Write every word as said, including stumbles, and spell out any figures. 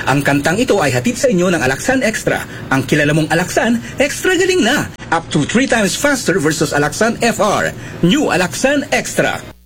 Ang kantang ito ay hatid sa inyo ng Alaxan Extra. Ang kilala mong Alaxan, extra galing na. Up to three times faster versus Alaxan F R. New Alaxan Extra.